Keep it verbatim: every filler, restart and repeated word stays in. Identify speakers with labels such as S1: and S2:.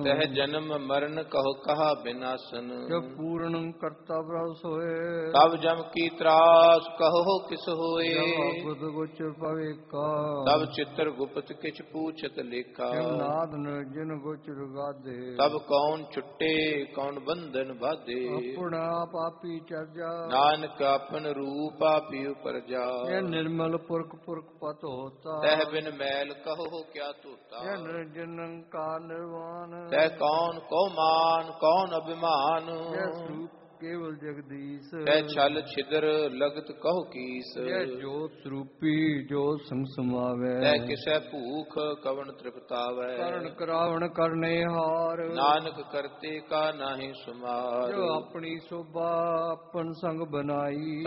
S1: ਤਹ ਜਨਮ ਮਰਨ ਕਹੋ ਕਹਾ ਬਿਨਾਸਨ
S2: ਜੋ ਪੂਰਨ ਕਰਤਾ ਪ੍ਰਭ ਸੋਏ
S1: ਤਬ ਜਮ ਕੀ ਤਰਾਸ ਕਹੋ ਕਿਸ ਹੋਏ
S2: ਬੁਧ ਗੋਚਰ ਪਵੇਕਾ
S1: ਤਬ ਚਿੱਤਰ ਗੁਪਤ ਕਿਛ ਪੂਛਤ ਲੇਖਾ
S2: ਨਾਦ ਨਿਰਜਨ ਗੋਚਰ ਗਾਦੇ
S1: ਤਬ ਕੌਣ ਛੁੱਟੇ ਕੌਣ ਬੰਧਨ ਬਾਧੇ
S2: ਆਪਣਾ ਪਾਪੀ ਚਰਜਾ
S1: ਨਾਨਕ ਆਪਨ ਰੂਪ ਆਪੀ ਉਪਰ ਜਾ
S2: ਇਹ ਨਿਰਮਲ ਪੁਰਖ ਪੁਰਖ ਪਤ ਹੋਤਾ
S1: ਤਹ ਬਿਨ ਮੈਲ ਕਹੋ ਕਿਆ ਧੋਤਾ
S2: ਇਹ ਨਿਰਜਨ ਕਾ ਨਿਰਵਾਨ
S1: ਤੈ ਕੌਣ ਕੋ ਮਾਨ ਕੌਣ ਅਭਿਮਾਨ
S2: ਇਹ ਸਰੂਪ ਕੇਵਲ ਜਗਦੀਸ਼
S1: ਤੈ ਛਲ ਛਿਦਰ ਲਗਤ ਕਹੋ ਕੀਸ
S2: ਇਹ ਜੋਤ ਸਰੂਪੀ ਜੋਤ ਸੰਗ ਸਮਾਵੈ
S1: ਤੈ ਕਿਸੈ ਭੂਖ ਕਵਣ ਤ੍ਰਿਪਤਾਵੈ
S2: ਕਰਨ ਕਰਾਵਣ ਕਰਨੇ ਹਾਰ
S1: ਨਾਨਕ ਕਰਤੇ ਕਾ ਨਾਹੀ ਸੁਮਾਰ
S2: ਜੋ ਆਪਣੀ ਸੋਭਾ ਆਪਨ ਸੰਗ ਬਨਾਈ